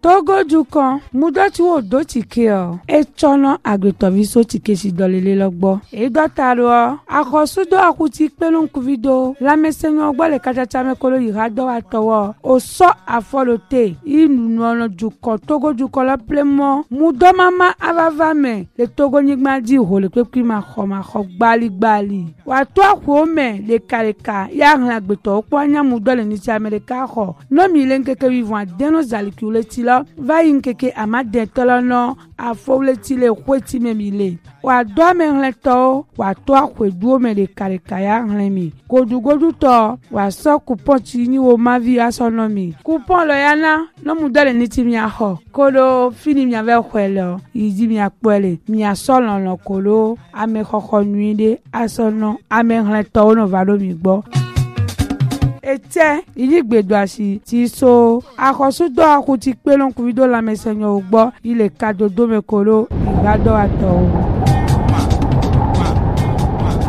Togo dukan mudoti wo do tike o echono agbetoviso tike si dolele logbo e dotaro akosudo akuti pelun kuvido lamesenyo ogbo le kachacha mekolo yirado atowo o so afolote inu ono dukan Togo dukan lo plemo mudo mama avavame le Togo nyigma di ho le pepi ma kho gbali wa to akwo me le kareka ya hlan agbeto opo anya mudo le ni ti America ho no mi le nkeke vivant deno zalikule lo va yinkeke amade tolono afowleti le kweti memile wa do me hleto wa to akweduo me le kareka ya hlemi godugodu to wa so coupon ti ni wo mavi asonomi coupon lo yana no mudale ni ti mi aho kolo fini mi ave kwelo yidi mi akpele mi asolo no kolo ame khokho nuide asono ame hleto no valo mi gbo ete iligbedo asi ti so akosudo akuti pelon kuvido la mesenyo ugbo ile kadodo mekolo igado ato